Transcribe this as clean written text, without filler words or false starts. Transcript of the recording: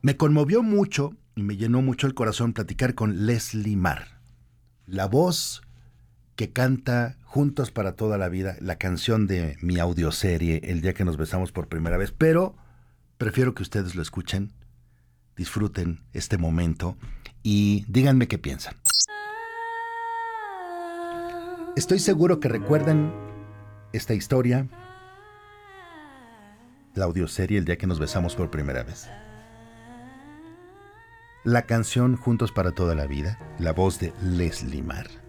Me conmovió mucho y me llenó mucho el corazón platicar con Leslie Marr, la voz que canta Juntos para toda la vida, la canción de mi audioserie, El día que nos besamos por primera vez, pero prefiero que ustedes lo escuchen, disfruten este momento y díganme qué piensan. Estoy seguro que recuerdan esta historia, la audioserie El día que nos besamos por primera vez. La canción Juntos para toda la vida, la voz de Leslie Marr.